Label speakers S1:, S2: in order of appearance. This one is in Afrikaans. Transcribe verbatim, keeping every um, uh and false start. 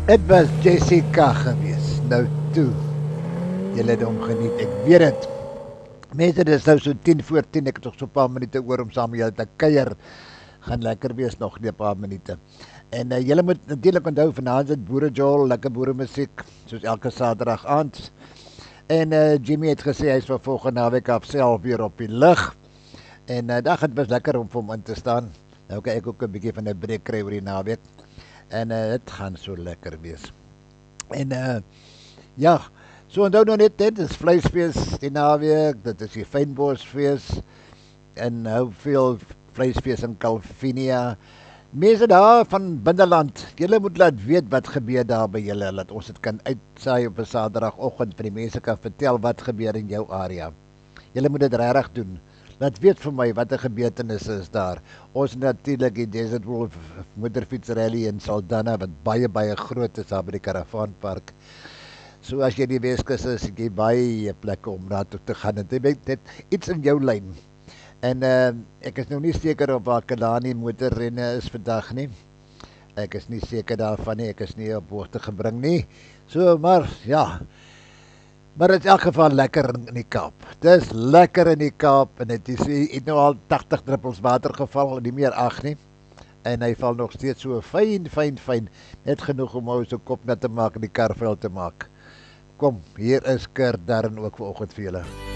S1: Dit was Jessica gewees. Nou toe, julle het hom geniet, ek weet dit. Mense, dit is nou so tien voor tien, ek het nog so 'n paar minute oor om saam met julle te kuier. Gaan lekker wees nog nie 'n paar minute. En uh, julle moet natuurlik onthou vanaand is dit boerejol, lekker boeremusiek, soos elke Saterdag aand. En uh, Jimmy het gesê hy is vir volgende naweek af self weer op die lug. En uh, dan gaan dit was lekker om vir hom in te staan. Nou kan ek ook 'n bietjie van 'n breek kry oor die naweek. En uh, dit gaan so lekker wees. En uh, ja, so onthou nou net dit is vleisfees die naweek, dit is die fynbosfees en hou veel vleisfees in Calvinia. Mense daar van binneland, julle moet laat weet wat gebeur daar by julle, laat ons dit kan uitsaai op 'n Saterdagoggend vir die mense kan vertel wat gebeur in jou area. Julle moet dit regtig doen. Laat weet vir my wat 'n gebeurtenisse is daar. Ons natuurlik die Desert Wolf motorfiets rally in Saldanha wat baie baie groot is daar by die Karavaanpark. So as jy die Weskus is, jy baie plekke om na toe te gaan. Dit is dit iets in jou lyn. En uh, ek is nou nie seker of waar Kalani motorrenne is vandag nie. Ek is nie seker daarvan nie. Ek is nie op hoogte gebring nie. So maar ja. Maar dit is in elk geval lekker in die Kaap. Dis lekker in die Kaap en dit is het nou al tagtig druppels water geval en nie meer ag nie. En hy val nog steeds so fyn, fyn, fyn. Net genoeg om ou se kop nat te maak en die kar vuil te maak. Kom, hier is Kurt Darren ook vanoggend vir julle.